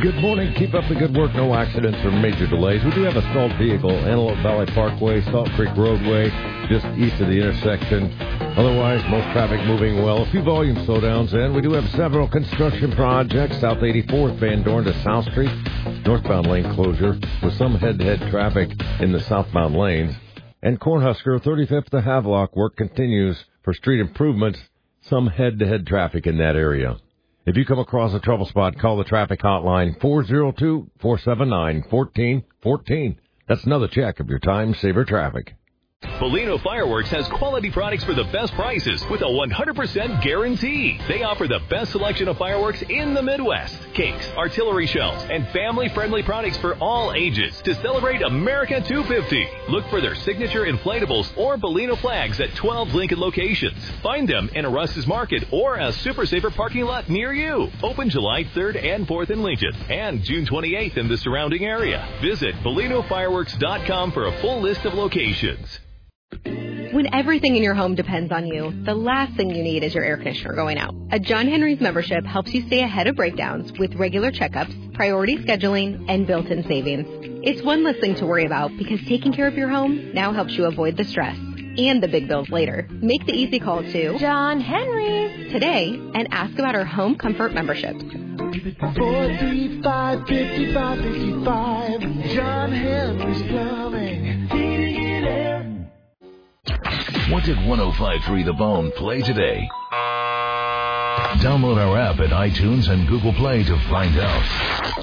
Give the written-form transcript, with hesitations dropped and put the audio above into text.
Good morning. Keep up the good work. No accidents or major delays. We do have a stalled vehicle, Antelope Valley Parkway, Salt Creek Roadway, just east of the intersection. Otherwise, most traffic moving well. A few volume slowdowns, and we do have several construction projects. South 84th, Van Dorn to South Street, northbound lane closure with some head-to-head traffic in the southbound lanes. And Cornhusker, 35th to Havelock, work continues for street improvements, some head-to-head traffic in that area. If you come across a trouble spot, call the traffic hotline 402-479-1414. That's another check of your time-saver traffic. Bellino Fireworks has quality products for the best prices with a 100% guarantee. They offer the best selection of fireworks in the Midwest. Cakes, artillery shells, and family-friendly products for all ages to celebrate America 250. Look for their signature inflatables or Bellino flags at 12 Lincoln locations. Find them in a Russ's Market or a Super Saver parking lot near you. Open July 3rd and 4th in Lincoln and June 28th in the surrounding area. Visit BellinoFireworks.com for a full list of locations. When everything in your home depends on you, the last thing you need is your air conditioner going out. A John Henry's membership helps you stay ahead of breakdowns with regular checkups, priority scheduling, and built-in savings. It's one less thing to worry about because taking care of your home now helps you avoid the stress and the big bills later. Make the easy call to John Henry's today and ask about our home comfort memberships. 435-5555, John Henry's Plumbing, heating and air. What did 105.3 The Bone play today? Download our app at iTunes and Google Play to find out.